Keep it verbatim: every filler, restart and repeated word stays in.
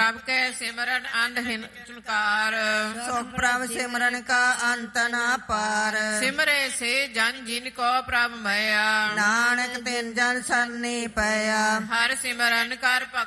ਪ੍ਰਭ ਕੈ ਸਿਮਰਨ ਅੰਧਹੀਨ ਚੁਨਕਾਰ। ਸੁਖ ਪ੍ਰਭ ਸਿਮਰਨ ਕਾ ਅੰਤ ਨਾ ਪਾਰ। ਸਿਮਰੇ ਸੇ ਜਨ ਜਿਨ ਕੋ ਪ੍ਰਭ ਮਇਆ। ਨਾਨਕ ਤਿਨ ਜਨ ਸਰਨੀ ਪਇਆ। ਹਰ ਸਿਮਰਨ ਕਰ ਭਗਤ